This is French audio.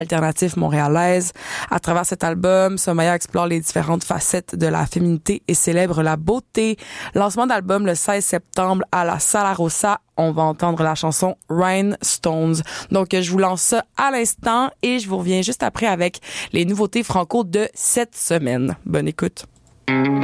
alternative montréalaise. À travers cet album, Somaya explore les différentes facettes de la féminité et célèbre la beauté. Lancement d'album le 16 septembre à la Sala Rossa. On va entendre la chanson Rhinestones. Donc, je vous lance ça à l'instant et je vous reviens juste après avec les nouveautés franco de cette semaine. Bonne écoute.